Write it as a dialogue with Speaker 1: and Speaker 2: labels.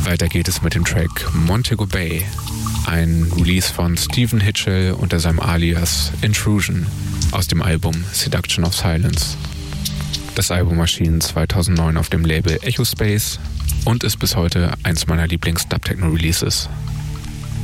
Speaker 1: Weiter geht es mit dem Track Montego Bay, ein Release von Stephen Hitchell unter seinem Alias Intrusion aus dem Album Seduction of Silence. Das Album erschien 2009 auf dem Label Echo Space und ist bis heute eins meiner Lieblings-Dub-Techno-Releases.